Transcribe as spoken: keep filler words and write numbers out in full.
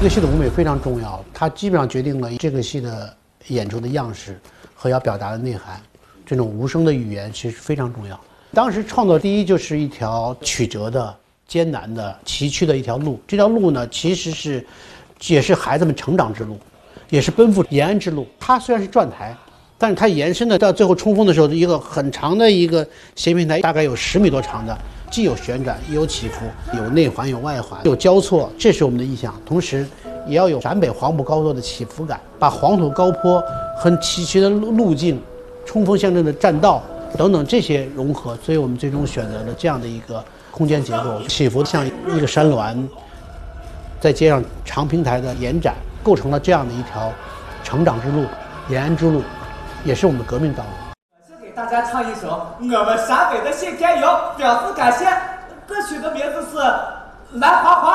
个戏的舞美非常重要，它基本上决定了这个戏的演出的样式和要表达的内涵。这种无声的语言其实非常重要。当时创作第一就是一条曲折的、艰难的、崎岖的一条路。这条路呢，其实是也是孩子们成长之路，也是奔赴延安之路。它虽然是转台，但是它延伸的到最后冲锋的时候，一个很长的一个斜平台，大概有十米多长的，既有旋转，也有起伏，有内环，有外环，有交错，这是我们的意向。同时，也要有陕北黄埔高坡的起伏感，把黄土高坡和崎岖的路径、冲锋象征的栈道等等这些融合，所以我们最终选择了这样的一个空间结构，起伏像一个山峦，再接上长平台的延展，构成了这样的一条成长之路、延安之路，也是我们的革命道路。 先给大家唱一首我们陕北的新歌谣，表示感谢。歌曲的名字是《蓝花花》。